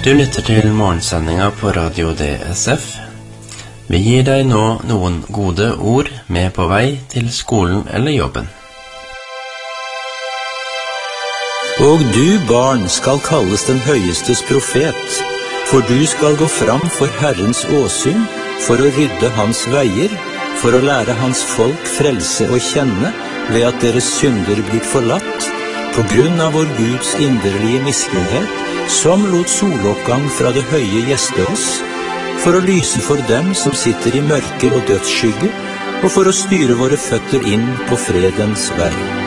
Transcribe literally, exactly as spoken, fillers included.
Du lytter til morgensendinga på Radio D S F. Vi gir deg nå noen gode ord med på vei til skolen eller jobben. Og du, barn, skal kalles den høyestes profet, for du skal gå fram for Herrens åsyn, for å rydde hans veier, for å lære hans folk frelse og kjenne, ved at deres synder blir forlatt, på grunn av vår Guds inderlige miskunnhet, som lot soloppgang fra det høye gjeste oss, for å lyse for dem som sitter i mørke og dødsskygge, og for å styre våre føtter inn på fredens vei.